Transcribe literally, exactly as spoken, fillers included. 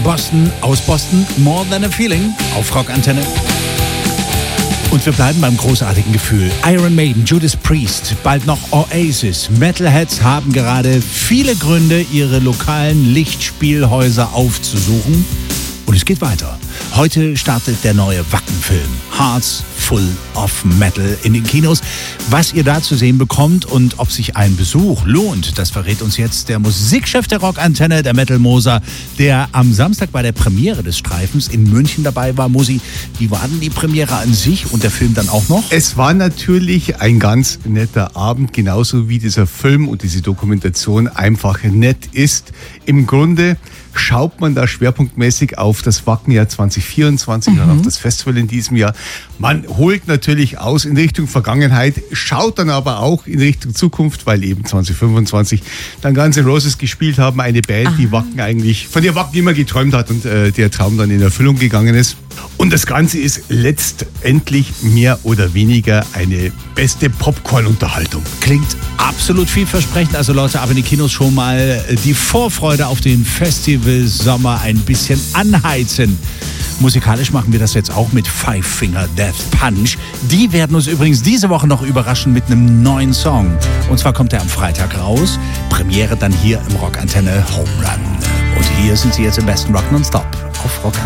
Boston, aus Boston, More Than a Feeling auf Rockantenne. Und wir bleiben beim großartigen Gefühl. Iron Maiden, Judas Priest, bald noch Oasis. Metalheads haben gerade viele Gründe, ihre lokalen Lichtspielhäuser aufzusuchen. Und es geht weiter. Heute startet der neue Wacken-Film Hearts Full of Metal in den Kinos. Was ihr da zu sehen bekommt und ob sich ein Besuch lohnt, das verrät uns jetzt der Musikchef der Rockantenne, der Metal Moser, der am Samstag bei der Premiere des Streifens in München dabei war. Musi, wie war denn die Premiere an sich und der Film dann auch noch? Es war natürlich ein ganz netter Abend, genauso wie dieser Film und diese Dokumentation einfach nett ist. Im Grunde schaut man da schwerpunktmäßig auf das Wackenjahr zwanzig vierundzwanzig mhm. und auf das Festival in diesem Jahr. Man holt natürlich aus in Richtung Vergangenheit, schaut dann aber auch in Richtung Zukunft, weil eben zwanzig fünfundzwanzig dann Guns N' Roses gespielt haben, eine Band, Aha. die Wacken eigentlich, von der Wacken immer geträumt hat und äh, der Traum dann in Erfüllung gegangen ist. Und das Ganze ist letztendlich mehr oder weniger eine beste Popcorn-Unterhaltung. Klingt absolut vielversprechend. Also Leute, ab in die Kinos schon mal die Vorfreude auf den Festival-Sommer ein bisschen anheizen. Musikalisch machen wir das jetzt auch mit Five Finger Death Punch. Die werden uns übrigens diese Woche noch überraschen mit einem neuen Song. Und zwar kommt er am Freitag raus. Premiere dann hier im Rockantenne Home Run. Und hier sind sie jetzt im besten Rock Nonstop auf Rockantenne.